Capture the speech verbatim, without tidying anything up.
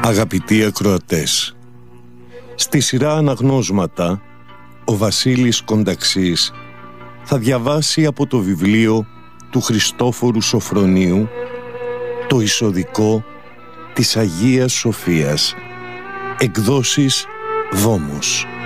Αγαπητοί ακροατές, στη σειρά αναγνώσματα ο Βασίλης Κονταξής θα διαβάσει από το βιβλίο του Χριστόφορου Σοφρονίου το εισοδικό της Αγίας Σοφίας, εκδόσεις Δόμος.